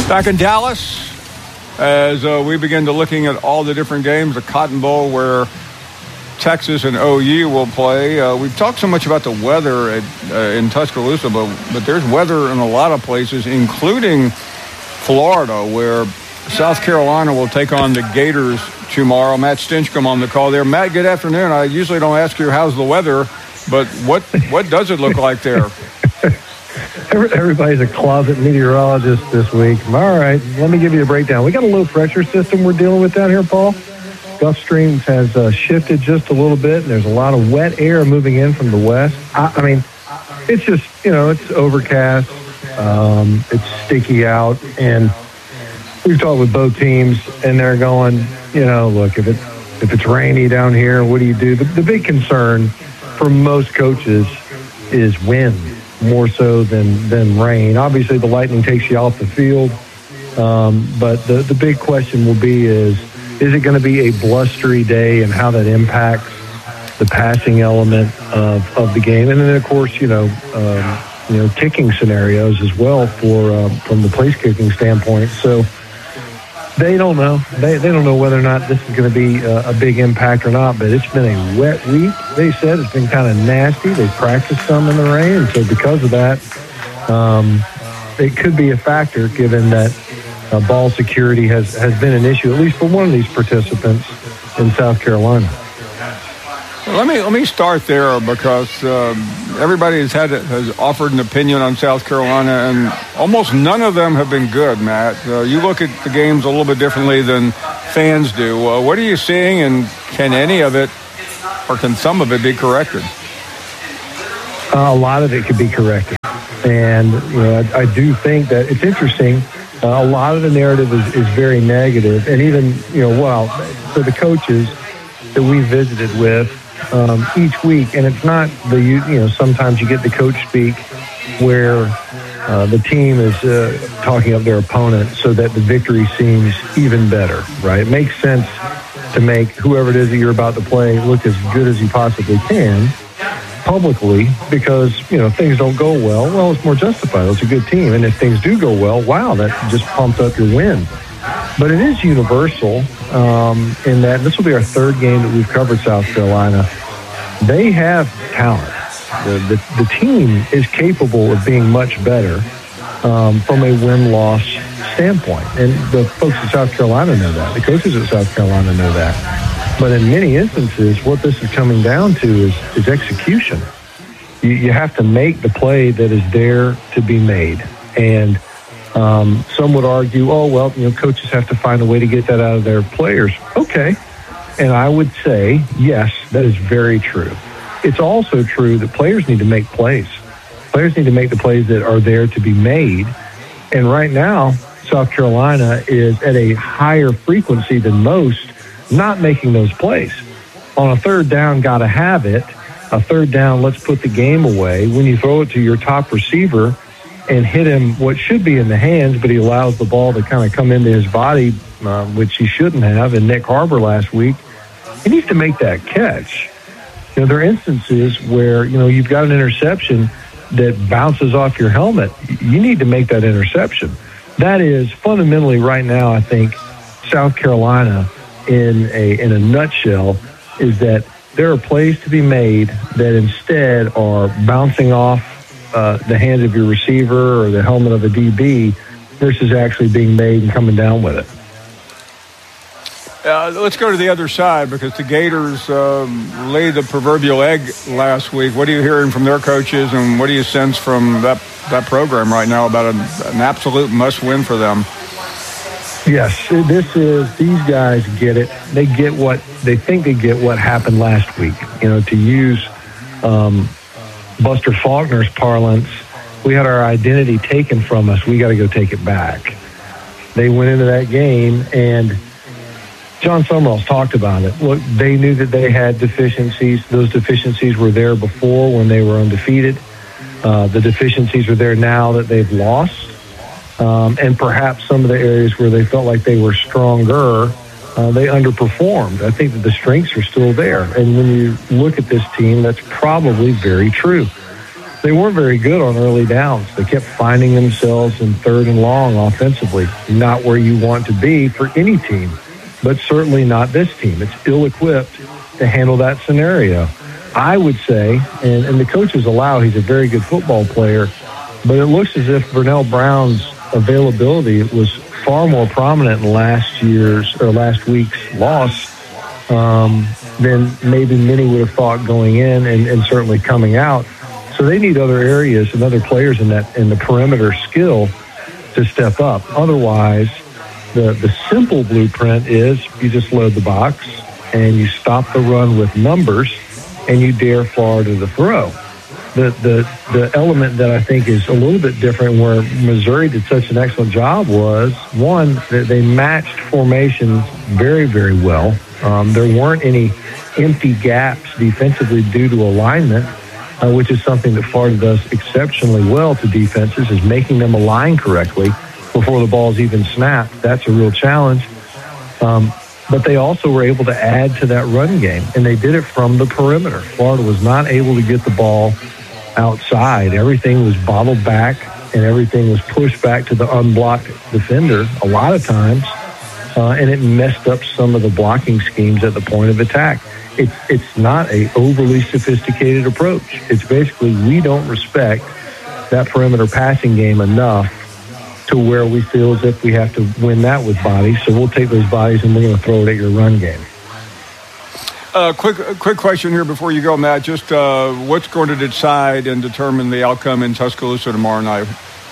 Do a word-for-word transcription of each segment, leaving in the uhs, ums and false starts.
Back in Dallas, as uh, we begin to looking at all the different games, the Cotton Bowl where Texas and O U will play. Uh, we've talked so much about the weather at, uh, in Tuscaloosa, but, but there's weather in a lot of places, including Florida, where South Carolina will take on the Gators tomorrow. Matt Stinchcomb on the call there. Matt, good afternoon. I usually don't ask you how's the weather, but what, what does it look like there? Everybody's a closet meteorologist this week. All right, let me give you a breakdown. We got a low pressure system we're dealing with down here, Paul. Gulf Stream has uh, shifted just a little bit, and there's a lot of wet air moving in from the west. I, I mean, it's just, you know, it's overcast. Um, it's sticky out, and we've talked with both teams, and they're going, you know, look, if it's, if it's rainy down here, what do you do? The, the big concern for most coaches is wind, more so than, than rain. Obviously, the lightning takes you off the field, um, but the, the big question will be is, is it going to be a blustery day and how that impacts the passing element of, of the game? And then, of course, you know, um, you know, kicking scenarios as well for um, from the place kicking standpoint. So they don't know. They they don't know whether or not this is going to be a, a big impact or not, but it's been a wet week. They said it's been kind of nasty. They practiced some in the rain, so because of that, um, it could be a factor given that uh, ball security has, has been an issue, at least for one of these participants in South Carolina. Let me let me start there because um, everybody has had has offered an opinion on South Carolina, and almost none of them have been good. Matt, uh, you look at the games a little bit differently than fans do. Uh, what are you seeing, and can any of it, or can some of it, be corrected? Uh, a lot of it could be corrected, and you know, I, I do think that it's interesting. Uh, a lot of the narrative is, is very negative, and even you know, well, for the coaches that we visited with. Um, each week, and it's not the, you know, sometimes you get the coach speak where uh, the team is uh, talking up their opponent so that the victory seems even better, right? It makes sense to make whoever it is that you're about to play look as good as you possibly can publicly because, you know, if things don't go well, well, it's more justified. It's a good team. And if things do go well, wow, that just pumps up your win. But it is universal um, in that this will be our third game that we've covered South Carolina. They have talent. The, the, the team is capable of being much better um, from a win-loss standpoint. And the folks in South Carolina know that. The coaches at South Carolina know that. But in many instances, what this is coming down to is, is execution. You, you have to make the play that is there to be made. And Um, some would argue, oh, well, you know, coaches have to find a way to get that out of their players. Okay. And I would say, yes, that is very true. It's also true that players need to make plays. Players need to make the plays that are there to be made. And right now, South Carolina is at a higher frequency than most not making those plays. On a third down, got to have it. A third down, let's put the game away. When you throw it to your top receiver, and hit him what should be in the hands, but he allows the ball to kind of come into his body, uh, which he shouldn't have. And Nick Harbor last week, he needs to make that catch. You know, there are instances where, you know, you've got an interception that bounces off your helmet. You need to make that interception. That is fundamentally right now, I think, South Carolina in a in a nutshell is that there are plays to be made that instead are bouncing off Uh, the hand of your receiver or the helmet of a D B versus actually being made and coming down with it. Uh, let's go to the other side because the Gators um, laid the proverbial egg last week. What are you hearing from their coaches, and what do you sense from that, that program right now about an, an absolute must-win for them? Yes, this is, these guys get it. They get what, they think they get what happened last week. You know, to use um, Buster Faulkner's parlance, we had our identity taken from us. We got to go take it back. They went into that game, and John Summerall's talked about it. Look, they knew that they had deficiencies. Those deficiencies were there before when they were undefeated. Uh, the deficiencies are there now that they've lost. Um, and perhaps some of the areas where they felt like they were stronger, uh, they underperformed. I think that the strengths are still there. And when you look at this team, that's probably very true. they weren't very good on early downs. They kept finding themselves in third and long offensively, not where you want to be for any team, but certainly not this team. It's ill-equipped to handle that scenario. I would say, and, and the coaches allow, he's a very good football player, but it looks as if Vernell Brown's availability was far more prominent in last year's or last week's loss um, than maybe many would have thought going in and, and certainly coming out. So they need other areas and other players in that in the perimeter skill to step up. Otherwise, the, the simple blueprint is you just load the box and you stop the run with numbers and you dare Florida to throw. The, the, the element that I think is a little bit different where Missouri did such an excellent job was, one, that they matched formations very, very well. Um, there weren't any empty gaps defensively due to alignment, uh, which is something that Florida does exceptionally well to defenses, is making them align correctly before the ball's even snapped. That's a real challenge. Um, but they also were able to add to that run game, and they did it from the perimeter. Florida was not able to get the ball outside. Everything was bottled back, and everything was pushed back to the unblocked defender a lot of times, uh, and it messed up some of the blocking schemes at the point of attack. It's it's not a overly sophisticated approach. It's basically we don't respect that perimeter passing game enough to where we feel as if we have to win that with bodies. So we'll take those bodies and we're going to throw it at your run game. Uh, quick, quick question here before you go, Matt. Just uh, what's going to decide and determine the outcome in Tuscaloosa tomorrow night?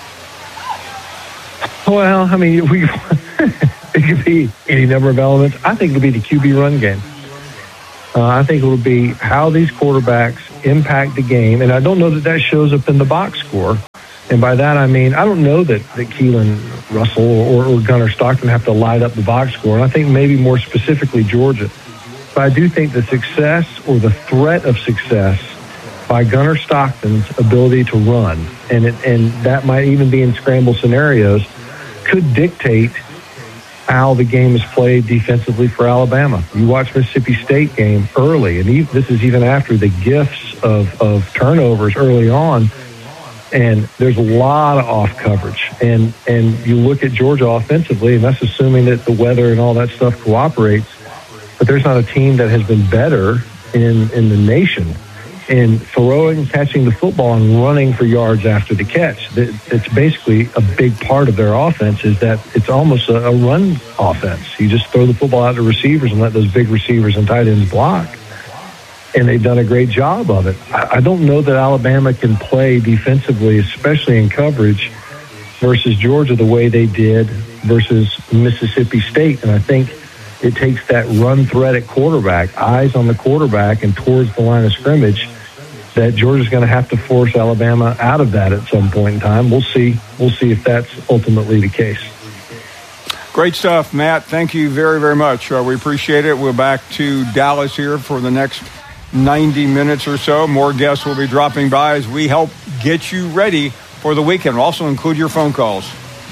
Well, I mean, we it could be any number of elements. I think it'll be the Q B run game. Uh, I think it'll be how these quarterbacks impact the game, and I don't know that that shows up in the box score. And by that, I mean, I don't know that, that Keelan Russell or, or Gunnar Stockton have to light up the box score. And I think maybe more specifically Georgia. But I do think the success or the threat of success by Gunnar Stockton's ability to run, and it, and that might even be in scramble scenarios, could dictate how the game is played defensively for Alabama. You watch Mississippi State game early, and even, this is even after the gifts of, of turnovers early on, and there's a lot of off coverage. And, and you look at Georgia offensively, and that's assuming that the weather and all that stuff cooperates, but there's not a team that has been better in, in the nation in throwing, catching the football, and running for yards after the catch. It's basically a big part of their offense is that it's almost a, a run offense. You just throw the football out to receivers and let those big receivers and tight ends block. And they've done a great job of it. I, I don't know that Alabama can play defensively, especially in coverage, versus Georgia the way they did versus Mississippi State. And I think it takes that run threat at quarterback, eyes on the quarterback and towards the line of scrimmage, that Georgia's going to have to force Alabama out of that at some point in time. We'll see. We'll see if that's ultimately the case. Great stuff, Matt. Thank you very, very much. Uh, we appreciate it. We're back to Dallas here for the next ninety minutes or so. More guests will be dropping by as we help get you ready for the weekend. We'll also include your phone calls.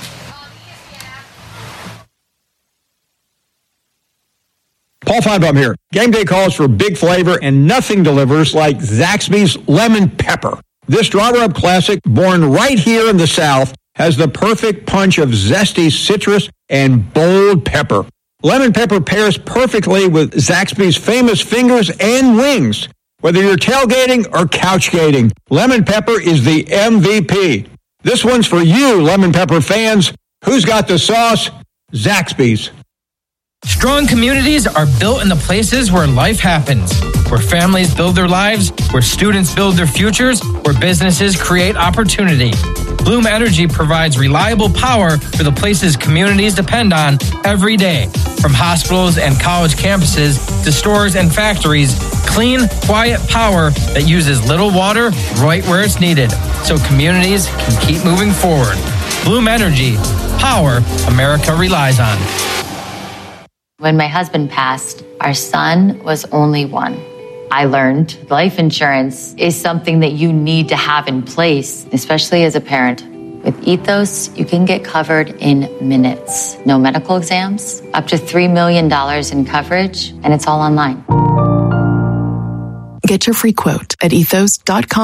Paul Feinbaum here. Game day calls for big flavor, and nothing delivers like Zaxby's Lemon Pepper. This draw rub classic, born right here in the South, has the perfect punch of zesty citrus and bold pepper. Lemon pepper pairs perfectly with Zaxby's famous fingers and wings. Whether you're tailgating or couchgating, lemon pepper is the M V P. This one's for you, lemon pepper fans. Who's got the sauce? Zaxby's. Strong communities are built in the places where life happens, where families build their lives, where students build their futures, where businesses create opportunity. Bloom Energy provides reliable power for the places communities depend on every day. From hospitals and college campuses to stores and factories, clean, quiet power that uses little water right where it's needed, so communities can keep moving forward. Bloom Energy, power America relies on. When my husband passed, our son was only one. I learned life insurance is something that you need to have in place, especially as a parent. With Ethos, you can get covered in minutes. No medical exams, up to three million dollars in coverage, and it's all online. Get your free quote at ethos.com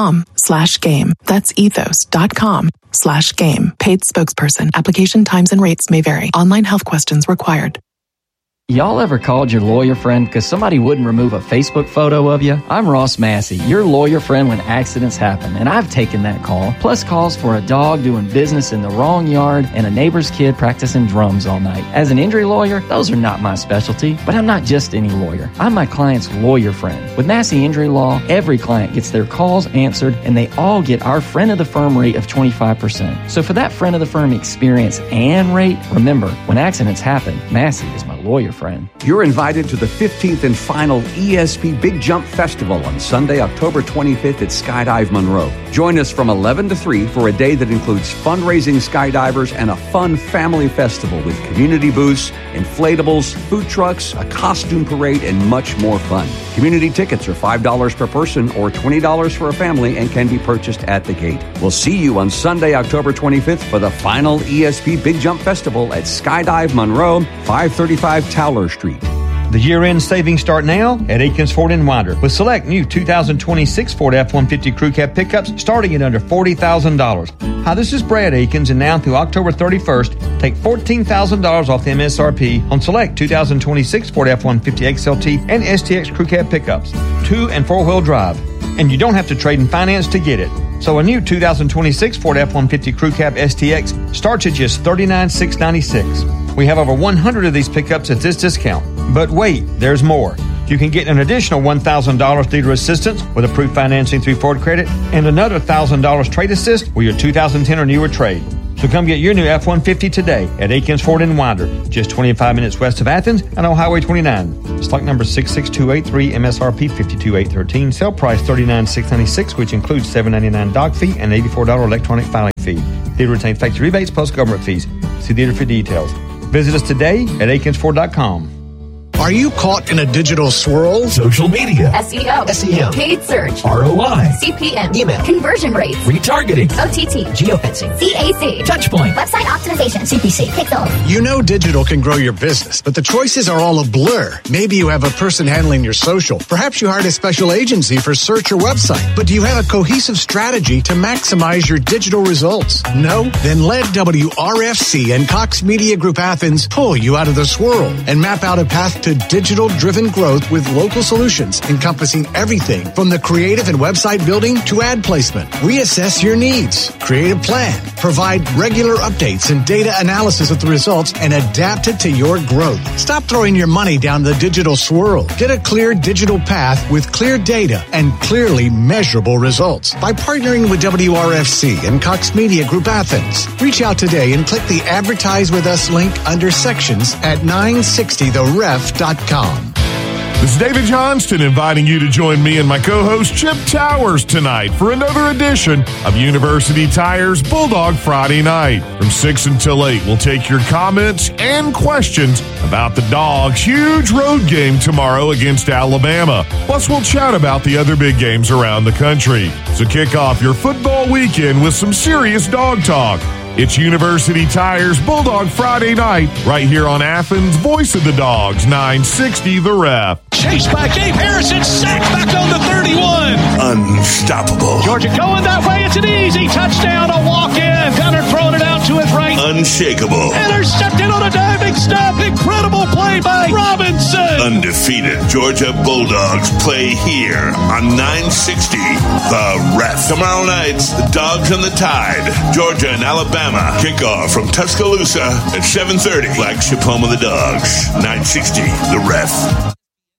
slash game. That's ethos.com slash game. Paid spokesperson. Application times and rates may vary. Online health questions required. Y'all ever called your lawyer friend because somebody wouldn't remove a Facebook photo of you? I'm Ross Massey, your lawyer friend when accidents happen, and I've taken that call, plus calls for a dog doing business in the wrong yard and a neighbor's kid practicing drums all night. As an injury lawyer, those are not my specialty, but I'm not just any lawyer. I'm my client's lawyer friend. With Massey Injury Law, every client gets their calls answered, and they all get our friend of the firm rate of twenty-five percent. So for that friend of the firm experience and rate, remember, when accidents happen, Massey is my lawyer friend. You're invited to the fifteenth and final E S P Big Jump Festival on Sunday, October twenty-fifth at Skydive Monroe. Join us from eleven to three for a day that includes fundraising skydivers and a fun family festival with community booths, inflatables, food trucks, a costume parade, and much more fun. Community tickets are five dollars per person or twenty dollars for a family and can be purchased at the gate. We'll see you on Sunday, October twenty-fifth for the final E S P Big Jump Festival at Skydive Monroe, five thirty-five Towler Street. The year-end savings start now at Aikens Ford in Winder with select new two thousand twenty-six Ford F one fifty Crew Cab pickups starting at under forty thousand dollars. Hi, this is Brad Aikens, and now through October thirty-first, take fourteen thousand dollars off the M S R P on select two thousand twenty-six Ford F one fifty X L T and S T X Crew Cab pickups, two and four-wheel drive. And you don't have to trade in finance to get it. So a new two thousand twenty-six Ford F one fifty Crew Cab S T X starts at just thirty-nine thousand six hundred ninety-six dollars. We have over one hundred of these pickups at this discount. But wait, there's more. You can get an additional one thousand dollars dealer assistance with approved financing through Ford Credit and another one thousand dollars trade assist with your two thousand ten or newer trade. So come get your new F one fifty today at Aikens Ford in Winder, just twenty-five minutes west of Athens and on Highway twenty-nine. Stock number six six two eight three, M S R P five two eight one three, sale price thirty-nine thousand six hundred ninety-six dollars, which includes seven hundred ninety-nine dollars dock fee and eighty-four dollars electronic filing fee. Dealer retains factory rebates plus government fees. See dealer for details. Visit us today at aikens ford dot com. Are you caught in a digital swirl? Social media, S E O, S E M, paid search, R O I, C P M, email, conversion rates, retargeting, O T T, geofencing, C A C, touchpoint, website optimization, C P C, pixels. You know digital can grow your business, but the choices are all a blur. Maybe you have a person handling your social. Perhaps you hired a special agency for search or website. But do you have a cohesive strategy to maximize your digital results? No? Then let W R F C and Cox Media Group Athens pull you out of the swirl and map out a path to digital-driven growth with local solutions encompassing everything from the creative and website building to ad placement. We assess your needs, create a plan, provide regular updates and data analysis of the results, and adapt it to your growth. Stop throwing your money down the digital swirl. Get a clear digital path with clear data and clearly measurable results by partnering with W R F C and Cox Media Group Athens. Reach out today and click the Advertise With Us link under sections at nine sixty the ref dot com. This is David Johnston inviting you to join me and my co-host Chip Towers tonight for another edition of University Tire's Bulldog Friday Night. From six until eight, we'll take your comments and questions about the Dogs' huge road game tomorrow against Alabama. Plus, we'll chat about the other big games around the country. So kick off your football weekend with some serious dog talk. It's University Tire's Bulldog Friday Night, right here on Athens' Voice of the Dogs, nine sixty The Ref. Chased by Gabe Harrison, sacked back on the thirty-one. Unstoppable. Georgia going that way. It's an easy touchdown, a walk-in. Gunner throwing it out to his right. Unshakable. Intercepted on a diving step. Incredible play by Robinson. Undefeated Georgia Bulldogs play here on nine sixty The Ref. Tomorrow night, the Dogs and the Tide. Georgia and Alabama. Kickoff from Tuscaloosa at seven thirty. Flagship home of the Dogs. nine sixty The Ref.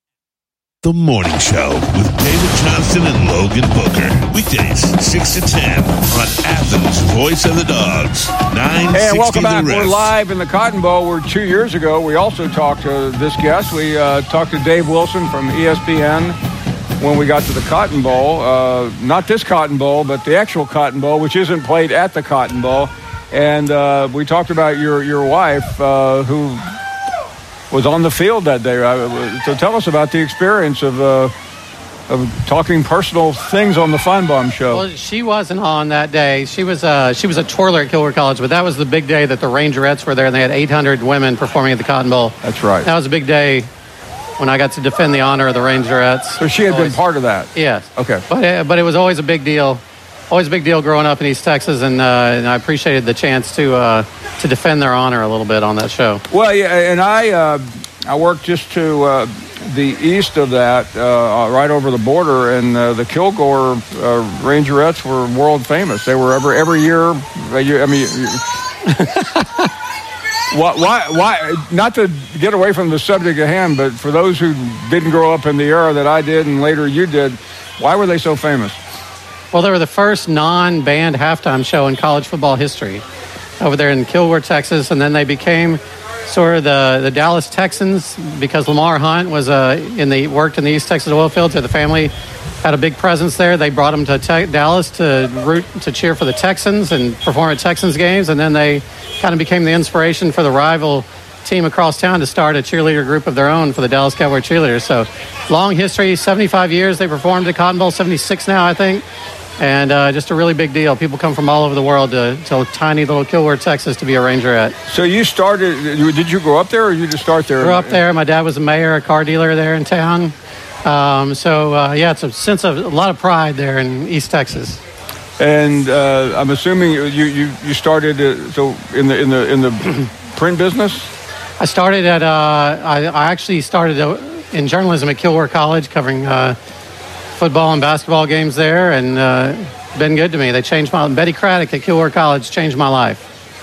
The Morning Show with David Johnston and Logan Booker. Weekdays, six to ten on Athens' Voice of the Dogs. nine sixty Hey, and welcome back. The Ref. We're live in the Cotton Bowl. Where two years ago, we also talked to this guest. We uh, talked to Dave Wilson from E S P N when we got to the Cotton Bowl. Uh, not this Cotton Bowl, but the actual Cotton Bowl, which isn't played at the Cotton Bowl. And uh, we talked about your, your wife, uh, who was on the field that day. So tell us about the experience of uh, of talking personal things on the Feinbaum Show. Well, she wasn't on that day. She was uh, she was a twirler at Kilgore College, but that was the big day that the Rangerettes were there, and they had eight hundred women performing at the Cotton Bowl. That's right. That was a big day when I got to defend the honor of the Rangerettes. So she had always, been part of that? Yes. Okay. But, uh, but it was always a big deal always a big deal growing up in East Texas, and, uh, and I appreciated the chance to uh, to defend their honor a little bit on that show. Well, yeah, and I uh, I worked just to uh, the east of that, uh, right over the border, and uh, the Kilgore uh, Rangerettes were world famous. They were every every year. I mean. Why, why, why, not to get away from the subject at hand, but for those who didn't grow up in the era that I did and later you did, why were they so famous? Well, they were the first non-band halftime show in college football history over there in Kilgore, Texas, and then they became sort of the, the Dallas Texans because Lamar Hunt was uh, in the worked in the East Texas oil field, so the family had a big presence there. They brought him to te- Dallas to root to cheer for the Texans and perform at Texans games, and then they kind of became the inspiration for the rival team across town to start a cheerleader group of their own for the Dallas Cowboy Cheerleaders. So long history, seventy-five years they performed at Cotton Bowl, seventy-six now, I think, and uh, just a really big deal. People come from all over the world to, to tiny little Kilgore, Texas to be a Rangerette. So you started, did you grow up there or you just start there? Grew up there. My dad was a mayor, a car dealer there in town. Um, so, uh, yeah, it's a sense of a lot of pride there in East Texas. And uh, I'm assuming you, you, you started uh, so in the in the in the print business. I started at uh, I, I actually started in journalism at Kilgore College, covering uh, football and basketball games there, and uh, been good to me. They changed my Betty Craddock at Kilgore College changed my life.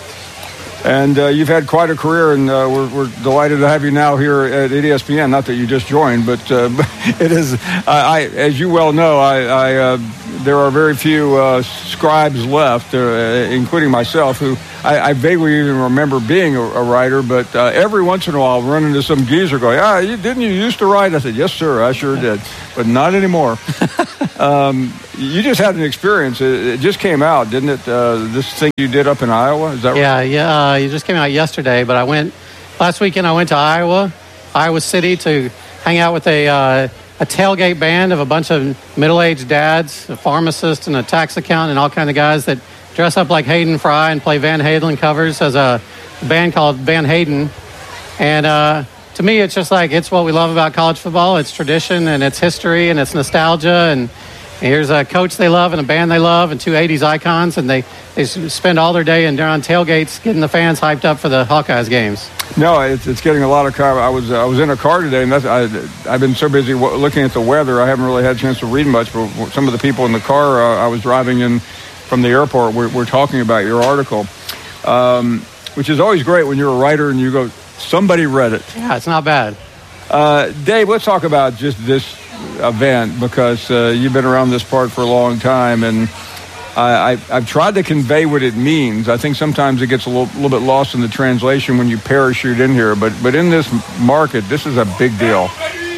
And uh, you've had quite a career, and uh, we're, we're delighted to have you now here at E S P N. Not that you just joined, but uh, it is. I, I, as you well know, I, I uh, there are very few uh, scribes left, uh, including myself, who I, I vaguely even remember being a, a writer. But uh, every once in a while, I'll run into some geezer going, "Ah, you, didn't you used to write?" I said, "Yes, sir, I sure did, but not anymore." um, You just had an experience. It, it just came out, didn't it? Uh, this thing you did up in Iowa, is that right? Yeah, yeah. Uh, it just came out yesterday, but I went last weekend. I went to Iowa, Iowa City, to hang out with a uh, a tailgate band of a bunch of middle-aged dads, a pharmacist and a tax accountant, and all kind of guys that dress up like Hayden Fry and play Van Halen covers as a band called Van Hayden. And uh, to me, it's just like it's what we love about college football. It's tradition and it's history and it's nostalgia and. Here's a coach they love and a band they love and two eighties icons, and they, they spend all their day and they're on tailgates getting the fans hyped up for the Hawkeyes games. No, it's, it's getting a lot of car. I was I was in a car today, and that's, I, I've been so busy w- looking at the weather, I haven't really had a chance to read much, but some of the people in the car uh, I was driving in from the airport were, were talking about your article, um, which is always great when you're a writer and you go, somebody read it. Yeah, it's not bad. Uh, Dave, let's talk about just this event, because uh, you've been around this part for a long time, and I, I, I've tried to convey what it means. I think sometimes it gets a little, little bit lost in the translation when you parachute in here, but but in this market, this is a big deal.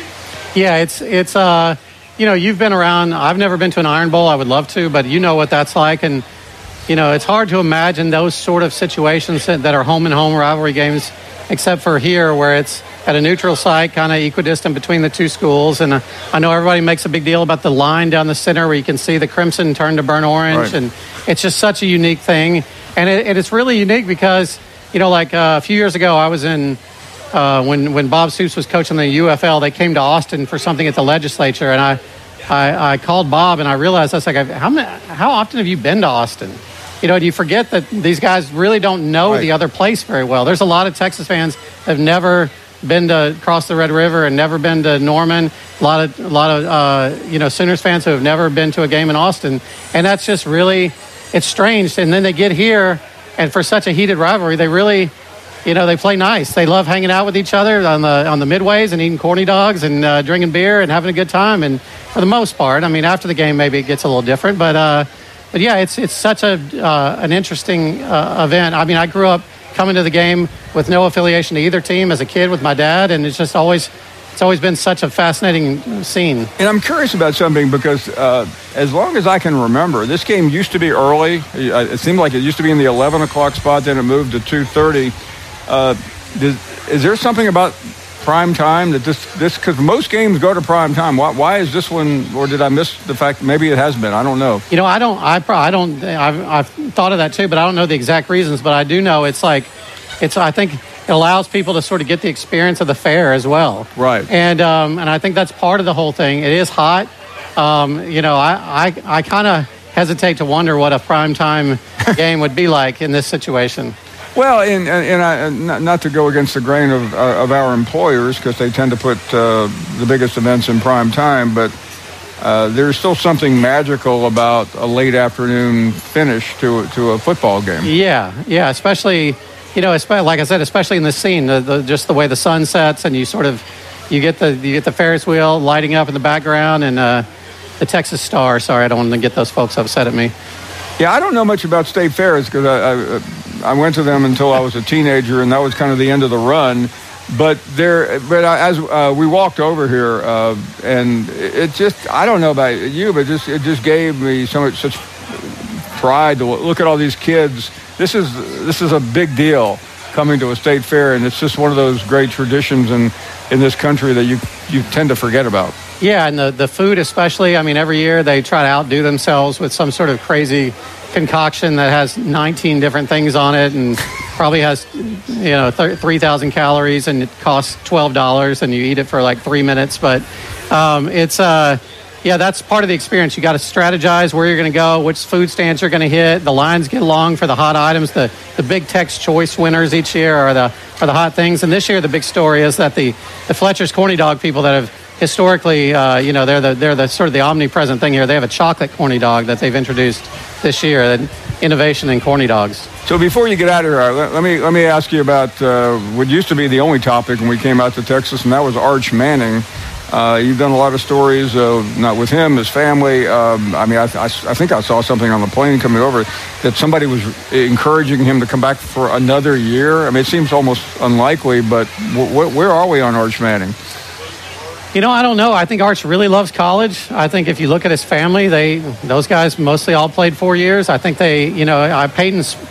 Yeah, it's it's uh you know, you've been around. I've never been to an Iron Bowl. I would love to, but you know what that's like, and you know it's hard to imagine those sort of situations that, that are home and home rivalry games, except for here where it's at a neutral site, kind of equidistant between the two schools. And uh, I know everybody makes a big deal about the line down the center where you can see the crimson turn to burnt orange. Right. And it's just such a unique thing. And it, it, it's really unique because, you know, like uh, a few years ago, I was in, uh, when, when Bob Stoops was coaching the U F L, they came to Austin for something at the legislature. And I, I, I called Bob and I realized, I was like, how, many, how often have you been to Austin? You know, do you forget that these guys really don't know right. the other place very well? There's a lot of Texas fans that have never been to cross the Red River and never been to Norman. A lot of a lot of uh, you know Sooners fans who have never been to a game in Austin, and that's just really it's strange. And then they get here, and for such a heated rivalry, they really, you know, they play nice. They love hanging out with each other on the on the midways and eating corny dogs and uh, drinking beer and having a good time. And for the most part, I mean, after the game, maybe it gets a little different, but uh, but yeah, it's it's such a uh, an interesting uh, event. I mean, I grew up coming to the game with no affiliation to either team as a kid with my dad, and it's just always it's always been such a fascinating scene. And I'm curious about something because uh, as long as I can remember, this game used to be early. It seemed like it used to be in the eleven o'clock spot, then it moved to two thirty. Uh, does, is there something about prime time that this this because most games go to prime time? Why, why is this one, or did I miss the fact? Maybe it has been. I don't know. You know, I don't. I I don't. I've, I've thought of that too, but I don't know the exact reasons. But I do know it's like it's. I think it allows people to sort of get the experience of the fair as well. Right. And um, and I think that's part of the whole thing. It is hot. Um, you know, I I, I kind of hesitate to wonder what a primetime game would be like in this situation. Well, and, and, and I, not to go against the grain of, uh, of our employers, because they tend to put uh, the biggest events in prime time, but uh, there's still something magical about a late afternoon finish to to a football game. Yeah, yeah, especially, you know, especially, like I said, especially in this scene, the, the, just the way the sun sets, and you sort of you get the you get the Ferris wheel lighting up in the background, and uh, the Texas Star. Sorry, I don't want to get those folks upset at me. Yeah, I don't know much about state fairs because I, I I went to them until I was a teenager, and that was kind of the end of the run. But there, but as uh, we walked over here, uh, and it just, I don't know about you, but just it just gave me so much such pride to look at all these kids. This is this is a big deal coming to a state fair, and it's just one of those great traditions in in this country that you you tend to forget about. Yeah, and the, the food especially. I mean, every year they try to outdo themselves with some sort of crazy concoction that has nineteen different things on it and probably has, you know, three thousand calories, and it costs twelve dollars, and you eat it for like three minutes. But um, it's, uh, yeah, that's part of the experience. You got to strategize where you're going to go, which food stands you're going to hit. The lines get long for the hot items. The, the big Tex Choice winners each year are the are the hot things. And this year the big story is that the, the Fletcher's Corny Dog people that have historically, uh, you know, they're the they're the sort of the omnipresent thing here. They have a chocolate corny dog that they've introduced this year, an innovation in corny dogs. So before you get out of here, let, let me let me ask you about uh, what used to be the only topic when we came out to Texas, and that was Arch Manning. Uh, you've done a lot of stories, uh, not with him, his family. Um, I mean, I, I, I think I saw something on the plane coming over that somebody was encouraging him to come back for another year. I mean, it seems almost unlikely, but w- w- where are we on Arch Manning? You know, I don't know. I think Arch really loves college. I think if you look at his family, they those guys mostly all played four years. I think they, you know, I, Peyton's